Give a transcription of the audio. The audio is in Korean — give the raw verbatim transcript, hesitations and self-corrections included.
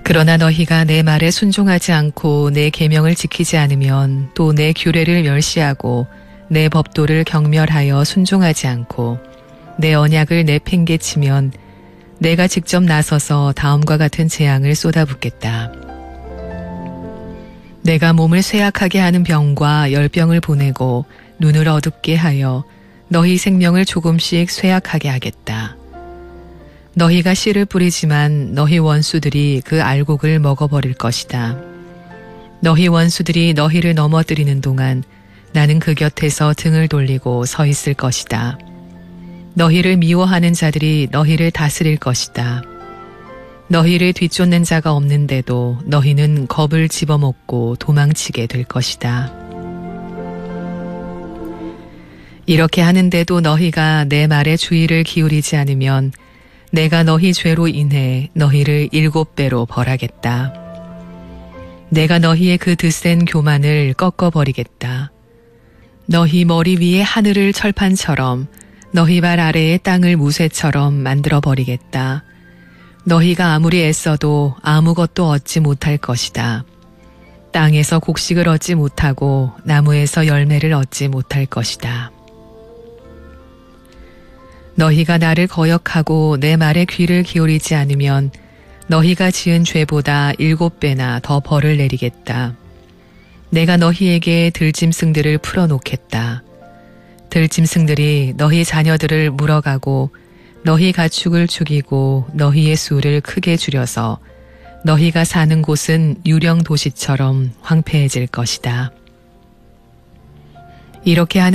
그러나 너희가 내 말에 순종하지 않고 내 계명을 지키지 않으면 또 내 규례를 멸시하고 내 법도를 경멸하여 순종하지 않고 내 언약을 내팽개치면 내가 직접 나서서 다음과 같은 재앙을 쏟아붓겠다. 내가 몸을 쇠약하게 하는 병과 열병을 보내고 눈을 어둡게 하여 너희 생명을 조금씩 쇠약하게 하겠다. 너희가 씨를 뿌리지만 너희 원수들이 그 알곡을 먹어버릴 것이다. 너희 원수들이 너희를 넘어뜨리는 동안 나는 그 곁에서 등을 돌리고 서 있을 것이다. 너희를 미워하는 자들이 너희를 다스릴 것이다. 너희를 뒤쫓는 자가 없는데도 너희는 겁을 집어먹고 도망치게 될 것이다. 이렇게 하는데도 너희가 내 말에 주의를 기울이지 않으면 내가 너희 죄로 인해 너희를 일곱 배로 벌하겠다. 내가 너희의 그 드센 교만을 꺾어버리겠다. 너희 머리 위에 하늘을 철판처럼 너희 발 아래의 땅을 무쇠처럼 만들어버리겠다. 너희가 아무리 애써도 아무것도 얻지 못할 것이다. 땅에서 곡식을 얻지 못하고 나무에서 열매를 얻지 못할 것이다. 너희가 나를 거역하고 내 말에 귀를 기울이지 않으면 너희가 지은 죄보다 일곱 배나 더 벌을 내리겠다. 내가 너희에게 들짐승들을 풀어놓겠다. 들짐승들이 너희 자녀들을 물어가고 너희 가축을 죽이고 너희의 수를 크게 줄여서 너희가 사는 곳은 유령 도시처럼 황폐해질 것이다. 이렇게 하는